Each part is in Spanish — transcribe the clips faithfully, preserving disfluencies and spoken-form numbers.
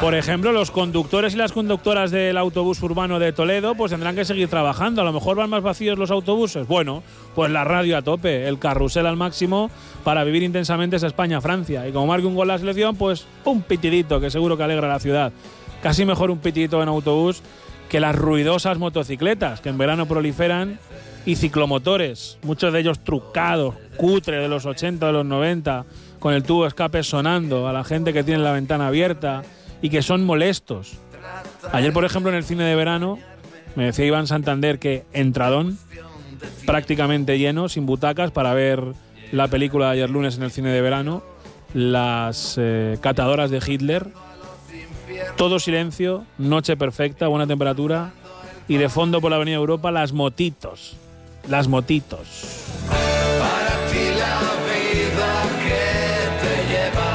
Por ejemplo, los conductores y las conductoras del autobús urbano de Toledo pues tendrán que seguir trabajando. A lo mejor van más vacíos los autobuses. Bueno, pues la radio a tope, el carrusel al máximo para vivir intensamente esa España-Francia. Y como marque un gol la selección, pues un pitidito que seguro que alegra a la ciudad. Casi mejor un pitidito en autobús que las ruidosas motocicletas que en verano proliferan y ciclomotores, muchos de ellos trucados, cutre de los ochenta, de los noventa, con el tubo de escape sonando a la gente que tiene la ventana abierta y que son molestos. Ayer, por ejemplo, en el cine de verano, me decía Iván Santander que entradón, prácticamente lleno, sin butacas, para ver la película de ayer lunes en el cine de verano, las eh, catadoras de Hitler, todo silencio, noche perfecta, buena temperatura, y de fondo por la avenida Europa las motitos, las motitos. Para ti la vida que te lleva.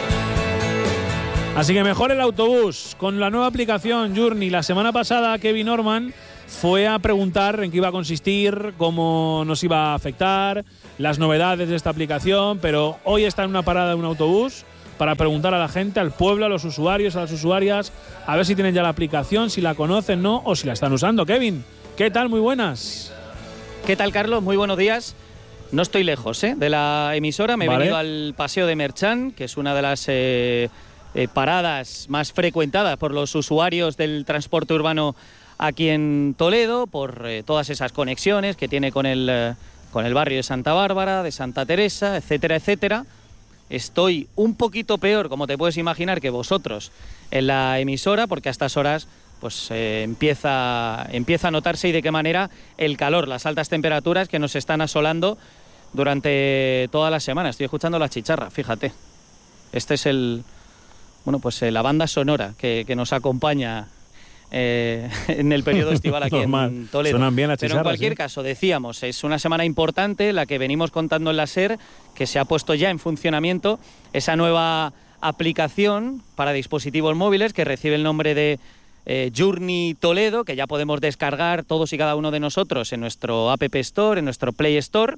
Así que mejor el autobús con la nueva aplicación Journey. La semana pasada Kevin Norman fue a preguntar en qué iba a consistir, cómo nos iba a afectar, las novedades de esta aplicación, pero hoy está en una parada de un autobús para preguntar a la gente, al pueblo, a los usuarios, a las usuarias, a ver si tienen ya la aplicación, si la conocen, no, o si la están usando. Kevin, ¿qué tal? Muy buenas. ¿Qué tal, Carlos? Muy buenos días. No estoy lejos ¿eh? de la emisora, me he Vale. venido al Paseo de Merchán, que es una de las eh, eh, paradas más frecuentadas por los usuarios del transporte urbano aquí en Toledo, por eh, todas esas conexiones que tiene con el, eh, con el barrio de Santa Bárbara, de Santa Teresa, etcétera, etcétera. Estoy un poquito peor, como te puedes imaginar, que vosotros en la emisora, porque a estas horas pues eh, empieza, empieza a notarse y de qué manera el calor, las altas temperaturas que nos están asolando durante toda la semana. Estoy escuchando la chicharra, fíjate. Este es el, bueno, pues eh, la banda sonora que, que nos acompaña eh, en el periodo estival aquí en Toledo. Suenan bien las Pero chicharras, en cualquier ¿sí? caso, decíamos, es una semana importante la que venimos contando en la SER, que se ha puesto ya en funcionamiento esa nueva aplicación para dispositivos móviles que recibe el nombre de eh, Journey Toledo, que ya podemos descargar todos y cada uno de nosotros en nuestro App Store, en nuestro Play Store,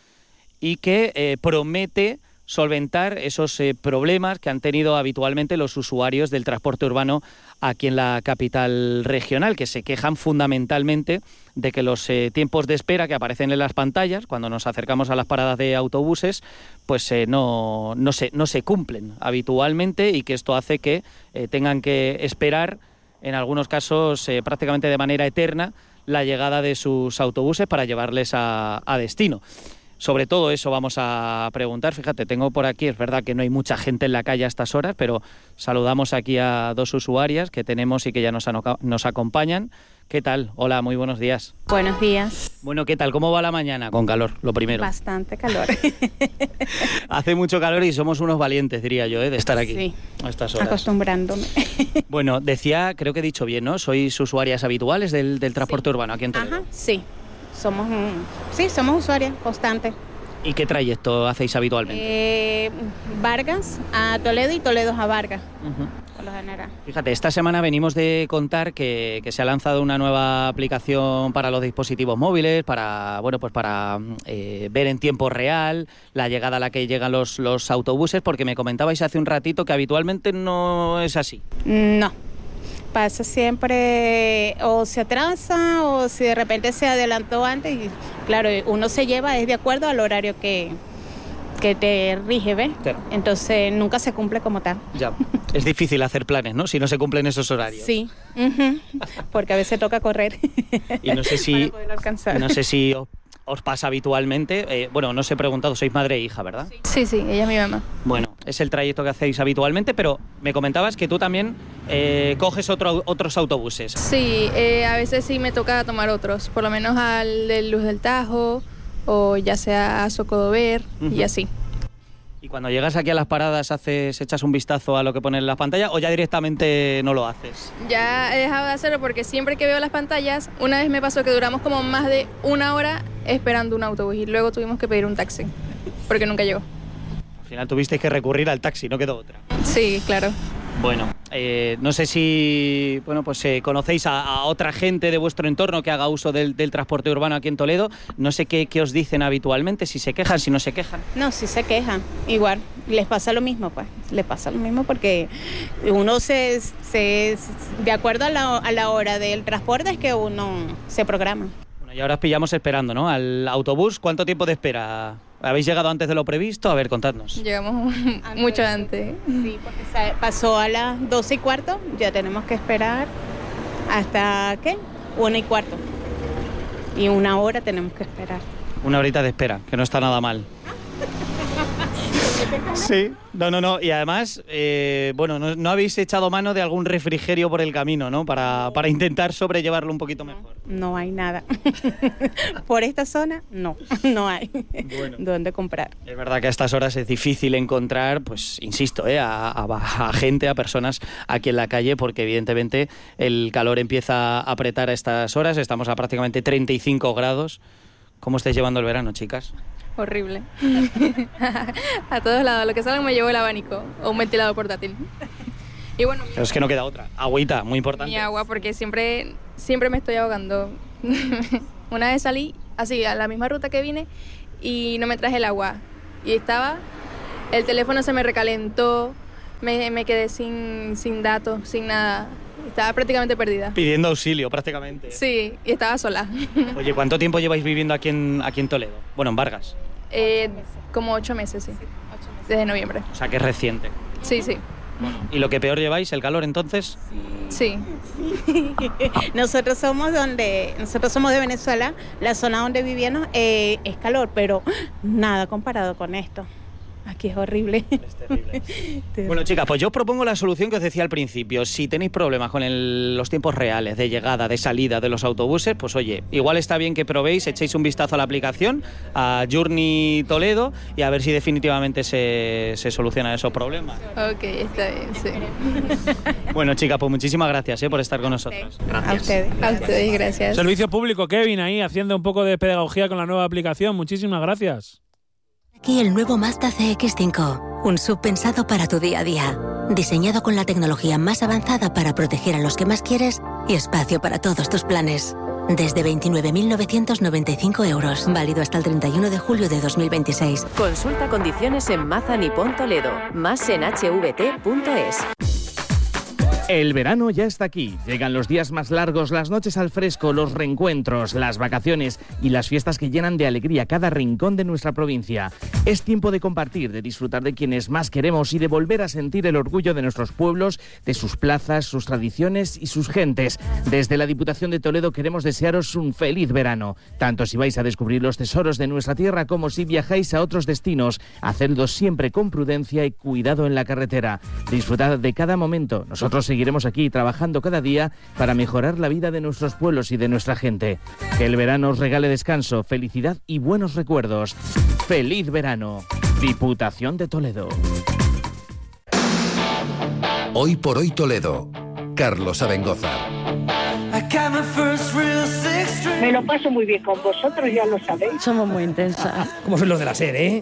y que eh, promete solventar esos eh, problemas que han tenido habitualmente los usuarios del transporte urbano aquí en la capital regional, que se quejan fundamentalmente de que los eh, tiempos de espera que aparecen en las pantallas cuando nos acercamos a las paradas de autobuses pues eh, no, no, se, no se cumplen habitualmente, y que esto hace que eh, tengan que esperar en algunos casos eh, prácticamente de manera eterna la llegada de sus autobuses para llevarles a, a destino. Sobre todo eso vamos a preguntar. Fíjate, tengo por aquí, es verdad que no hay mucha gente en la calle a estas horas, pero saludamos aquí a dos usuarias que tenemos y que ya nos, anoca- nos acompañan. ¿Qué tal? Hola, muy buenos días. Buenos días. Bueno, ¿qué tal? ¿Cómo va la mañana? Con calor, lo primero. Bastante calor. Hace mucho calor y somos unos valientes, diría yo, ¿eh? de estar aquí Sí. a estas horas. Acostumbrándome. Bueno, decía, creo que he dicho bien, ¿no? ¿Sois usuarias habituales del, del transporte urbano aquí en Toledo? Ajá, sí. Somos, un- sí, somos usuarias constantes. ¿Y qué trayecto hacéis habitualmente? Eh, Vargas a Toledo y Toledo a Vargas, Ujú. por lo general. Fíjate, esta semana venimos de contar que, que se ha lanzado una nueva aplicación para los dispositivos móviles, para bueno pues para eh, ver en tiempo real la llegada a la que llegan los, los autobuses, porque me comentabais hace un ratito que habitualmente no es así. No. Pasa siempre, o se atrasa o si de repente se adelantó antes. Y claro, uno se lleva es de acuerdo al horario que, que te rige, ¿ves? Claro. Entonces nunca se cumple como tal. Ya. Es difícil hacer planes, ¿no? Si no se cumplen esos horarios. Sí, ujú, porque a veces toca correr Y no sé si, para poder alcanzar. no sé si os, os pasa habitualmente. Eh, bueno, no os he preguntado, sois madre e hija, ¿verdad? Sí, sí, ella es mi mamá. Bueno, es el trayecto que hacéis habitualmente, pero me comentabas que tú también eh, coges otro, otros autobuses. Sí, eh, a veces sí me toca tomar otros, por lo menos al de Luz del Tajo o ya sea a Socodover Ujú. y así. Y cuando llegas aquí a las paradas, haces, echas un vistazo a lo que pone en la pantalla, o ya directamente no lo haces. Ya he dejado de hacerlo porque siempre que veo las pantallas, una vez me pasó que duramos como más de una hora esperando un autobús y luego tuvimos que pedir un taxi porque nunca llegó. Al final tuvisteis que recurrir al taxi, no quedó otra. Sí, claro. Bueno, Eh, no sé si bueno, pues eh, conocéis a, a otra gente de vuestro entorno que haga uso del, del transporte urbano aquí en Toledo. No sé qué, qué os dicen habitualmente, si se quejan, si no se quejan. No, sí se quejan, igual, les pasa lo mismo, pues, les pasa lo mismo porque uno se, se de acuerdo a la, a la hora del transporte es que uno se programa. Bueno, y ahora os pillamos esperando, ¿no? Al autobús, ¿cuánto tiempo de espera? ¿Habéis llegado antes de lo previsto? A ver, contadnos. Llegamos Antes, mucho antes. Sí, porque sa- pasó a las doce y cuarto, ya tenemos que esperar hasta, ¿qué? Una y cuarto. Y una hora tenemos que esperar. Una horita de espera, que no está nada mal. Sí, no, no, no. Y además, eh, bueno, no, no habéis echado mano de algún refrigerio por el camino, ¿no? Para, para intentar sobrellevarlo un poquito mejor. No hay nada. Por esta zona, no, no hay Bueno. dónde comprar. Es verdad que a estas horas es difícil encontrar, pues insisto, ¿eh? a, a, a gente, a personas aquí en la calle, porque evidentemente el calor empieza a apretar a estas horas. Estamos a prácticamente treinta y cinco grados. ¿Cómo estáis llevando el verano, chicas? Horrible. A todos lados. Lo que salga me llevo el abanico o un ventilador portátil. Y bueno, Pero es que no queda otra. Agüita, muy importante. mi agua, porque siempre, siempre me estoy ahogando. Una vez salí así, a la misma ruta que vine y no me traje el agua. Y estaba, el teléfono se me recalentó, me, me quedé sin, sin datos, sin nada. Estaba prácticamente perdida. Pidiendo auxilio, prácticamente. Sí, y estaba sola. Oye, ¿cuánto tiempo lleváis viviendo aquí en, aquí en Toledo? Bueno, en Vargas. Eh, como ocho meses, sí. Desde noviembre. O sea, que es reciente. Sí, sí. ¿Y lo que peor lleváis, el calor, entonces? Sí. Nosotros somos donde, nosotros somos de Venezuela, la zona donde vivíamos eh, es calor, pero nada comparado con esto. Aquí es horrible. Es terrible. Bueno, chicas, pues yo os propongo la solución que os decía al principio. Si tenéis problemas con el- los tiempos reales de llegada, de salida de los autobuses, pues oye, igual está bien que probéis, echéis un vistazo a la aplicación, a Journey Toledo, y a ver si definitivamente se, se solucionan esos problemas. Ok, está bien, sí. Bueno, chicas, pues muchísimas gracias eh, por estar con nosotros. A ustedes. A ustedes, gracias. Servicio público, Kevin, ahí haciendo un poco de pedagogía con la nueva aplicación. Muchísimas gracias. Aquí el nuevo Mazda C X cinco, un sub pensado para tu día a día. Diseñado con la tecnología más avanzada para proteger a los que más quieres y espacio para todos tus planes. Desde veintinueve mil novecientos noventa y cinco euros. Válido hasta el treinta y uno de julio de dos mil veintiséis. Consulta condiciones en Mazda Nippon Toledo. Más en h v t punto es. El verano ya está aquí. Llegan los días más largos, las noches al fresco, los reencuentros, las vacaciones y las fiestas que llenan de alegría cada rincón de nuestra provincia. Es tiempo de compartir, de disfrutar de quienes más queremos y de volver a sentir el orgullo de nuestros pueblos, de sus plazas, sus tradiciones y sus gentes. Desde la Diputación de Toledo queremos desearos un feliz verano, tanto si vais a descubrir los tesoros de nuestra tierra como si viajáis a otros destinos. Hacedlo siempre con prudencia y cuidado en la carretera. Disfrutad de cada momento. Nosotros seguiremos aquí trabajando cada día para mejorar la vida de nuestros pueblos y de nuestra gente. Que el verano os regale descanso, felicidad y buenos recuerdos. ¡Feliz verano! Diputación de Toledo. Hoy por hoy Toledo. Carlos Abengózar. Me lo paso muy bien con vosotros, ya lo sabéis. Somos muy intensas. Como son los de la SER, ¿eh?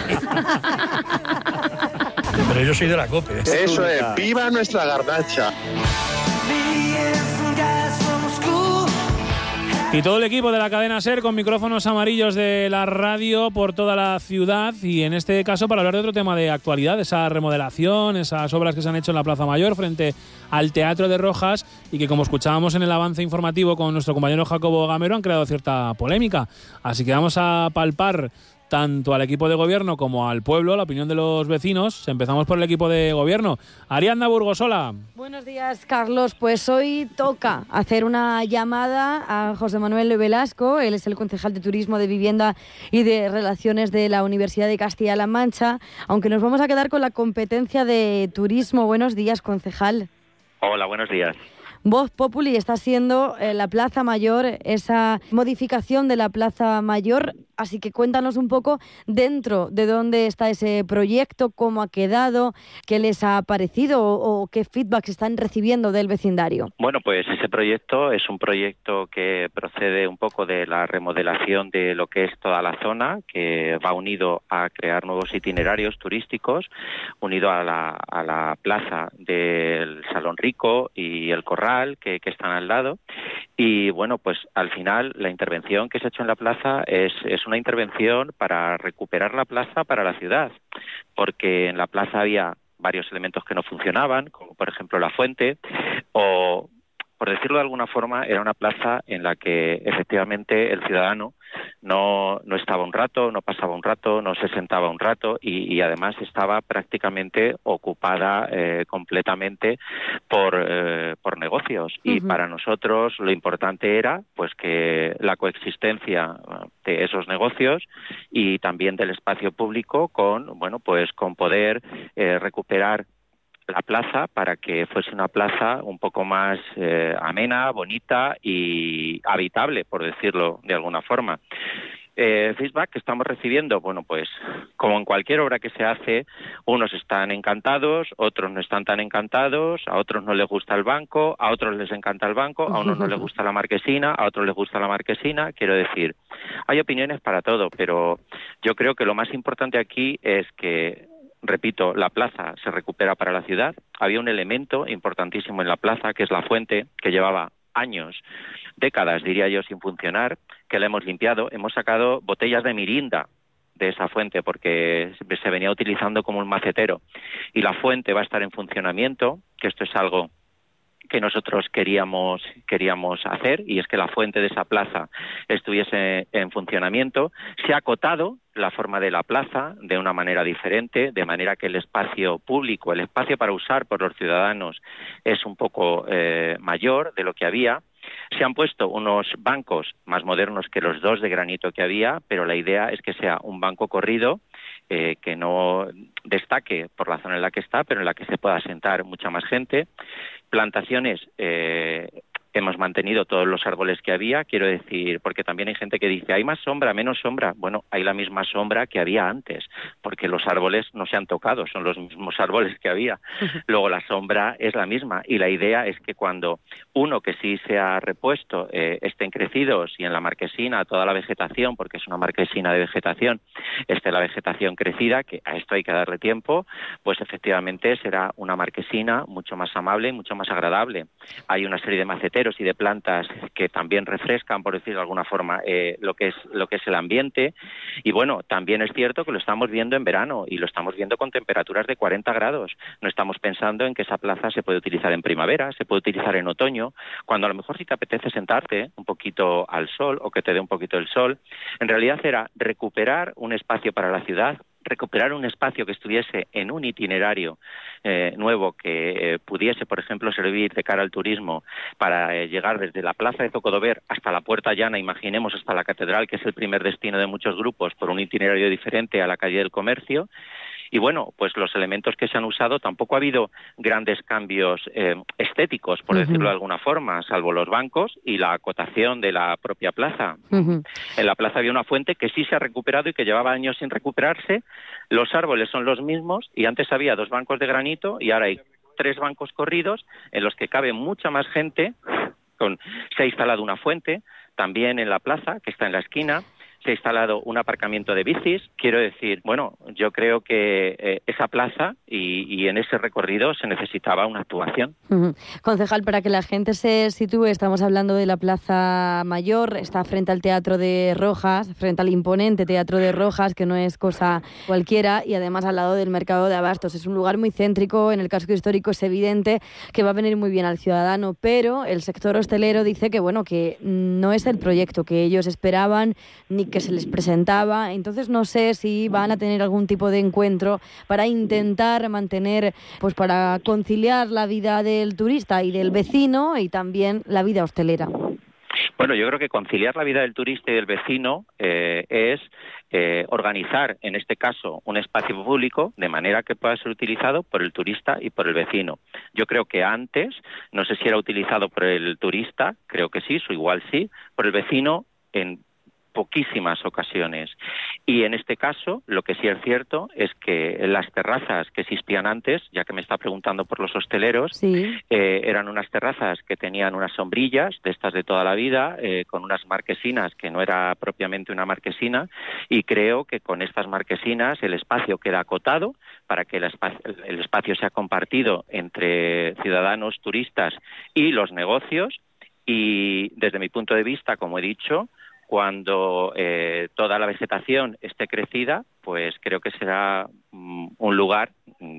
Pero yo soy de la COPE. Eso es, viva nuestra garnacha. Y todo el equipo de la cadena SER con micrófonos amarillos de la radio por toda la ciudad, y en este caso para hablar de otro tema de actualidad, esa remodelación, esas obras que se han hecho en la Plaza Mayor frente al Teatro de Rojas y que, como escuchábamos en el avance informativo con nuestro compañero Jacobo Gamero, han creado cierta polémica. Así que vamos a palpar tanto al equipo de gobierno como al pueblo la opinión de los vecinos. Empezamos por el equipo de gobierno. Ariadna Burgosola. Buenos días, Carlos. Pues hoy toca hacer una llamada a José Manuel Velasco. Él es el concejal de Turismo, de Vivienda y de Relaciones de la Universidad de Castilla-La Mancha, aunque nos vamos a quedar con la competencia de turismo. Buenos días, concejal. Hola, buenos días. Voz Populi está siendo eh, la Plaza Mayor, esa modificación de la Plaza Mayor. Así que cuéntanos un poco dentro de dónde está ese proyecto, cómo ha quedado, qué les ha parecido o, o qué feedback están recibiendo del vecindario. Bueno, pues ese proyecto es un proyecto que procede un poco de la remodelación de lo que es toda la zona, que va unido a crear nuevos itinerarios turísticos, unido a la, a la plaza del Salón Rico y el Corral, que, que están al lado. Y bueno, pues al final la intervención que se ha hecho en la plaza es, es una intervención para recuperar la plaza para la ciudad, porque en la plaza había varios elementos que no funcionaban, como por ejemplo la fuente, o por decirlo de alguna forma, era una plaza en la que efectivamente el ciudadano no, no estaba un rato, no pasaba un rato, no se sentaba un rato y, y además estaba prácticamente ocupada eh, completamente por, eh, por negocios. Uh-huh. Y para nosotros lo importante era pues que la coexistencia de esos negocios y también del espacio público con, bueno, pues con poder eh, recuperar la plaza para que fuese una plaza un poco más eh, amena, bonita y habitable, por decirlo de alguna forma. Eh, feedback que estamos recibiendo, bueno, pues como en cualquier obra que se hace, unos están encantados, otros no están tan encantados, a otros no les gusta el banco, a otros les encanta el banco, a unos no les gusta la marquesina, a otros les gusta la marquesina. Quiero decir, hay opiniones para todo, pero yo creo que lo más importante aquí es que, repito, la plaza se recupera para la ciudad. Había un elemento importantísimo en la plaza, que es la fuente, que llevaba años, décadas, diría yo, sin funcionar, que la hemos limpiado. Hemos sacado botellas de mirinda de esa fuente porque se venía utilizando como un macetero. Y la fuente va a estar en funcionamiento, que esto es algo que nosotros queríamos queríamos hacer, y es que la fuente de esa plaza estuviese en funcionamiento. Se ha acotado la forma de la plaza de una manera diferente, de manera que el espacio público, el espacio para usar por los ciudadanos, es un poco eh, mayor de lo que había. Se han puesto unos bancos más modernos que los dos de granito que había, pero la idea es que sea un banco corrido, eh, que no destaque por la zona en la que está, pero en la que se pueda sentar mucha más gente. Plantaciones, eh, hemos mantenido todos los árboles que había, quiero decir, porque también hay gente que dice, ¿hay más sombra, menos sombra? Bueno, hay la misma sombra que había antes, porque los árboles no se han tocado, son los mismos árboles que había. Luego la sombra es la misma, y la idea es que cuando uno que sí se ha repuesto eh, estén crecidos, y en la marquesina toda la vegetación, porque es una marquesina de vegetación, esté la vegetación crecida, que a esto hay que darle tiempo, pues efectivamente será una marquesina mucho más amable y mucho más agradable. Hay una serie de maceteros y de plantas que también refrescan, por decirlo de alguna forma, eh, lo que es lo que es el ambiente. Y bueno, también es cierto que lo estamos viendo en verano y lo estamos viendo con temperaturas de cuarenta grados. No estamos pensando en que esa plaza se puede utilizar en primavera, se puede utilizar en otoño, cuando a lo mejor si te apetece sentarte un poquito al sol o que te dé un poquito el sol. En realidad era recuperar un espacio para la ciudad, recuperar un espacio que estuviese en un itinerario eh, nuevo, que eh, pudiese, por ejemplo, servir de cara al turismo para eh, llegar desde la plaza de Zocodover hasta la Puerta Llana, imaginemos hasta la Catedral, que es el primer destino de muchos grupos, por un itinerario diferente a la calle del Comercio. Y bueno, pues los elementos que se han usado, tampoco ha habido grandes cambios eh, estéticos, por uh-huh. decirlo de alguna forma, salvo los bancos y la acotación de la propia plaza. Uh-huh. En la plaza había una fuente que sí se ha recuperado y que llevaba años sin recuperarse. Los árboles son los mismos, y antes había dos bancos de granito y ahora hay tres bancos corridos en los que cabe mucha más gente. Con, se ha instalado una fuente también en la plaza, que está en la esquina. Se ha instalado un aparcamiento de bicis. Quiero decir, bueno, yo creo que eh, esa plaza y, y en ese recorrido se necesitaba una actuación. Uh-huh. Concejal, para que la gente se sitúe, estamos hablando de la Plaza Mayor, está frente al Teatro de Rojas, frente al imponente Teatro de Rojas, que no es cosa cualquiera, y además al lado del Mercado de Abastos. Es un lugar muy céntrico, en el casco histórico es evidente que va a venir muy bien al ciudadano, pero el sector hostelero dice que, bueno, que no es el proyecto que ellos esperaban, ni que se les presentaba. Entonces no sé si van a tener algún tipo de encuentro para intentar mantener, pues para conciliar la vida del turista y del vecino y también la vida hostelera. Bueno, yo creo que conciliar la vida del turista y del vecino eh, es eh, organizar, en este caso, un espacio público de manera que pueda ser utilizado por el turista y por el vecino. Yo creo que antes, no sé si era utilizado por el turista, creo que sí, o igual sí, por el vecino en poquísimas ocasiones. Y en este caso, lo que sí es cierto es que las terrazas que existían antes, ya que me está preguntando por los hosteleros, sí. eh, eran unas terrazas que tenían unas sombrillas, de estas de toda la vida, eh, con unas marquesinas, que no era propiamente una marquesina, y creo que con estas marquesinas el espacio queda acotado para que el espacio, el espacio sea compartido entre ciudadanos, turistas y los negocios, y desde mi punto de vista, como he dicho, cuando eh, toda la vegetación esté crecida, pues creo que será mm, un lugar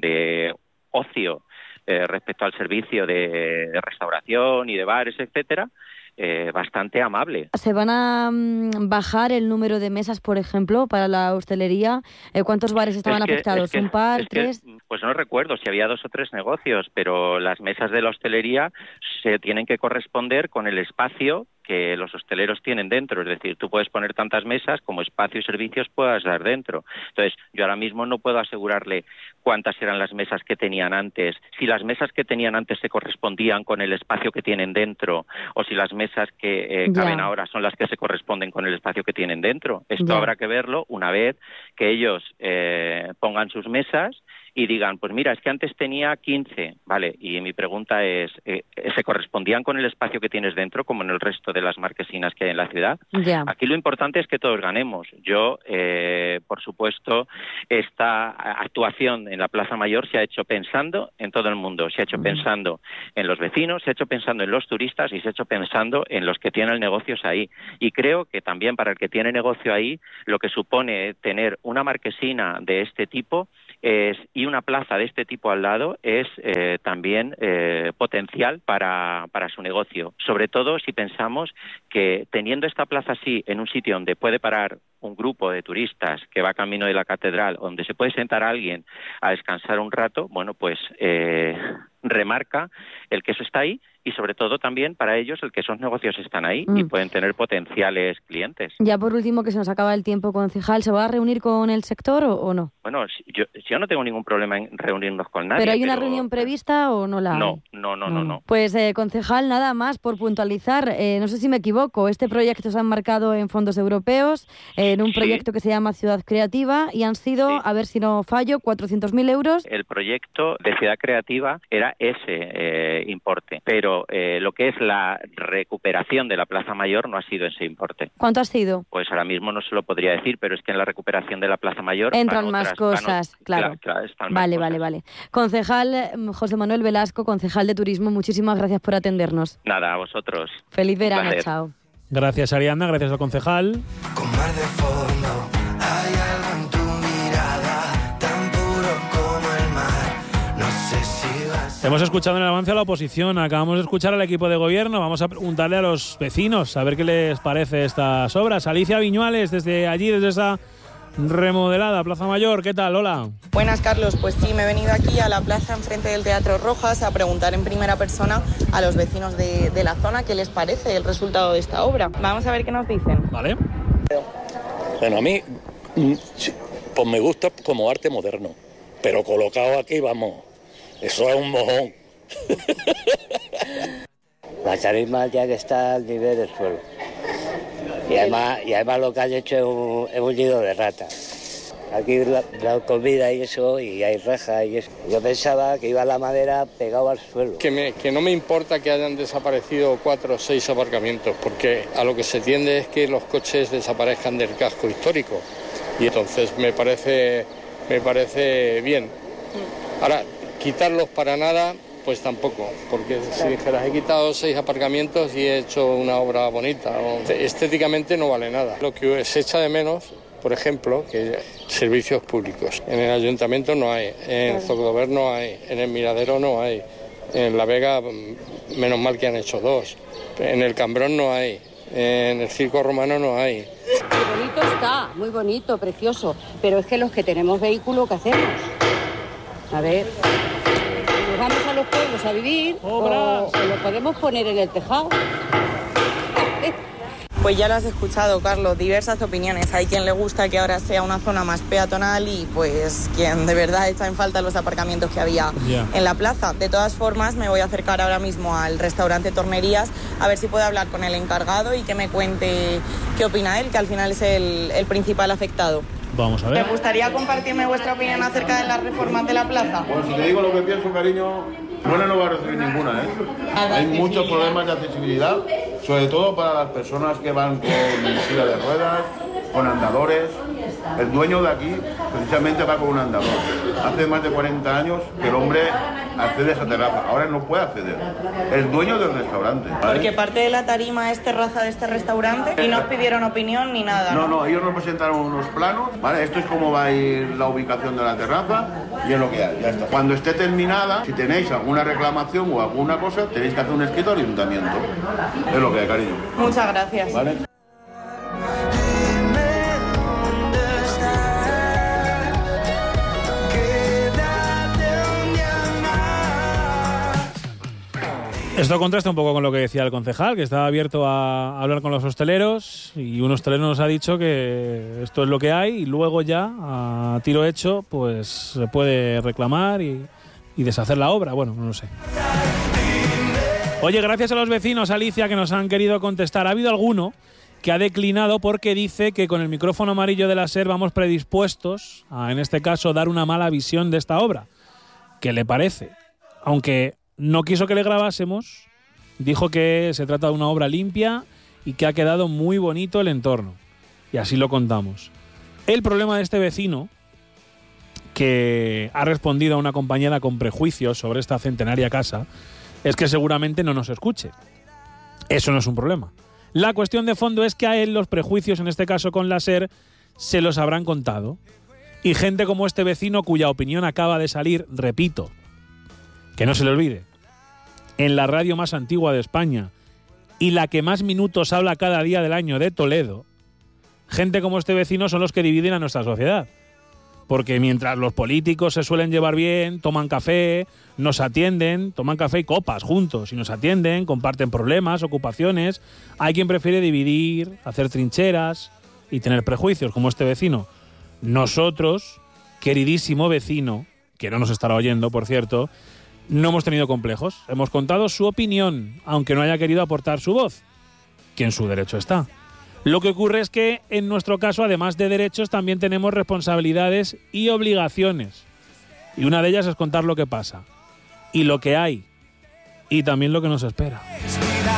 de ocio eh, respecto al servicio de, de restauración y de bares, etcétera, eh, bastante amable. ¿Se van a mm, bajar el número de mesas, por ejemplo, para la hostelería? Eh, ¿Cuántos bares estaban es que, afectados? Es que, ¿Un par, es que, tres? Pues no recuerdo si había dos o tres negocios, pero las mesas de la hostelería se tienen que corresponder con el espacio que los hosteleros tienen dentro, es decir, tú puedes poner tantas mesas como espacio y servicios puedas dar dentro. Entonces, yo ahora mismo no puedo asegurarle cuántas eran las mesas que tenían antes, si las mesas que tenían antes se correspondían con el espacio que tienen dentro, o si las mesas que eh, caben ahora son las que se corresponden con el espacio que tienen dentro. Esto Ya. habrá que verlo una vez que ellos eh, pongan sus mesas y digan, pues mira, es que antes tenía quince, ¿vale? Y mi pregunta es, eh, ¿se correspondían con el espacio que tienes dentro, como en el resto de las marquesinas que hay en la ciudad? Ya. Aquí lo importante es que todos ganemos. Yo, eh, por supuesto, esta actuación en la Plaza Mayor se ha hecho pensando en todo el mundo, se ha hecho pensando en los vecinos, se ha hecho pensando en los turistas y se ha hecho pensando en los que tienen negocios ahí. Y creo que también para el que tiene negocio ahí, lo que supone tener una marquesina de este tipo es, y una plaza de este tipo al lado es eh, también eh, potencial para, para su negocio. Sobre todo si pensamos que teniendo esta plaza así en un sitio donde puede parar un grupo de turistas que va camino de la catedral, donde se puede sentar a alguien a descansar un rato, bueno, pues eh, remarca el que eso está ahí y sobre todo también para ellos el que esos negocios están ahí mm. y pueden tener potenciales clientes. Ya por último, que se nos acaba el tiempo, concejal, ¿se va a reunir con el sector o, o no? Bueno, yo, yo no tengo ningún problema en reunirnos con nadie. ¿Pero hay una pero... reunión prevista o no la hay? No, no, no, no. no. Pues, eh, concejal, nada más por puntualizar. Eh, no sé si me equivoco, este proyecto se ha enmarcado en fondos europeos, eh, en un proyecto sí. que se llama Ciudad Creativa y han sido, sí. a ver si no fallo, cuatrocientos mil euros. El proyecto de Ciudad Creativa era ese eh, importe, pero eh, lo que es la recuperación de la Plaza Mayor no ha sido ese importe. ¿Cuánto ha sido? Pues ahora mismo no se lo podría decir, pero es que en la recuperación de la Plaza Mayor entran otras, más cosas, van, claro. claro, claro están vale, más vale, cosas. vale. Concejal José Manuel Velasco, concejal de Turismo, muchísimas gracias por atendernos. Nada, a vosotros. Feliz verano, chao. Gracias, Ariadna, gracias al concejal. Con mar de fondo, hay algo en tu mirada, tan puro como el mar. No sé si vas. Hemos escuchado en el avance a la oposición, acabamos de escuchar al equipo de gobierno, vamos a preguntarle a los vecinos a ver qué les parece estas obras. Alicia Viñuales, desde allí, desde esa remodelada Plaza Mayor, ¿qué tal? Hola. Buenas, Carlos. Pues sí, me he venido aquí a la plaza enfrente del Teatro Rojas a preguntar en primera persona a los vecinos de, de la zona qué les parece el resultado de esta obra. Vamos a ver qué nos dicen. Vale. Bueno, a mí pues me gusta como arte moderno, pero colocado aquí, vamos, eso es un mojón. La tarima ya que está al nivel del suelo. Y además, y además lo que has hecho es un, es un nido de ratas. Aquí la, la comida y eso, y hay rejas y eso. Yo pensaba que iba la madera pegado al suelo. Que, me, que no me importa que hayan desaparecido cuatro o seis aparcamientos, porque a lo que se tiende es que los coches desaparezcan del casco histórico. Y entonces me parece, me parece bien. Ahora, quitarlos para nada, pues tampoco, porque si dijeras he quitado seis aparcamientos y he hecho una obra bonita, o, estéticamente no vale nada. Lo que se echa de menos, por ejemplo, que servicios públicos. En el ayuntamiento no hay, en Zocodover no hay, en el Miradero no hay, en La Vega menos mal que han hecho dos, en el Cambrón no hay, en el Circo Romano no hay. Muy bonito está, muy bonito, precioso, pero es que los que tenemos vehículo, ¿qué hacemos? A ver... vamos a los pueblos a vivir o, o lo podemos poner en el tejado. Pues ya lo has escuchado, Carlos, diversas opiniones. Hay quien le gusta que ahora sea una zona más peatonal y pues quien de verdad echa en falta los aparcamientos que había yeah. en la plaza. De todas formas, me voy a acercar ahora mismo al restaurante Tornerías a ver si puedo hablar con el encargado y que me cuente qué opina él, que al final es el, el principal afectado. Vamos a ver. ¿Me gustaría compartirme vuestra opinión acerca de las reformas de la plaza? Bueno, si te digo lo que pienso, cariño, buena no va a recibir ninguna, ¿eh? Hay muchos problemas de accesibilidad, sobre todo para las personas que van con silla de ruedas, con andadores. El dueño de aquí precisamente va con un andador. Hace más de cuarenta años que el hombre accede a esa terraza, ahora no puede acceder. El dueño del restaurante, ¿vale? Porque parte de la tarima es terraza de este restaurante y no os pidieron opinión ni nada, ¿no? No, no, ellos nos presentaron unos planos, ¿vale? Esto es cómo va a ir la ubicación de la terraza y es lo que hay, ya está. Cuando esté terminada, si tenéis alguna reclamación o alguna cosa, tenéis que hacer un escrito al ayuntamiento. Es lo que hay, cariño. Muchas gracias. ¿Vale? Esto contrasta un poco con lo que decía el concejal, que estaba abierto a hablar con los hosteleros y un hostelero nos ha dicho que esto es lo que hay y luego ya, a tiro hecho, pues se puede reclamar y, y deshacer la obra. Bueno, no lo sé. Oye, gracias a los vecinos, Alicia, que nos han querido contestar. Ha habido alguno que ha declinado porque dice que con el micrófono amarillo de la SER vamos predispuestos a, en este caso, dar una mala visión de esta obra. ¿Qué le parece? Aunque no quiso que le grabásemos, dijo que se trata de una obra limpia y que ha quedado muy bonito el entorno. Y así lo contamos. El problema de este vecino, que ha respondido a una compañera con prejuicios sobre esta centenaria casa, es que seguramente no nos escuche. Eso no es un problema. La cuestión de fondo es que a él los prejuicios, en este caso con la SER, se los habrán contado. Y gente como este vecino, cuya opinión acaba de salir, repito, que no se le olvide, en la radio más antigua de España y la que más minutos habla cada día del año de Toledo, gente como este vecino son los que dividen a nuestra sociedad. Porque mientras los políticos se suelen llevar bien, toman café, nos atienden, toman café y copas juntos y nos atienden, comparten problemas, ocupaciones, hay quien prefiere dividir, hacer trincheras y tener prejuicios, como este vecino. Nosotros, queridísimo vecino, que no nos estará oyendo, por cierto, no hemos tenido complejos. Hemos contado su opinión, aunque no haya querido aportar su voz, que en su derecho está. Lo que ocurre es que, en nuestro caso, además de derechos, también tenemos responsabilidades y obligaciones. Y una de ellas es contar lo que pasa, y lo que hay, y también lo que nos espera.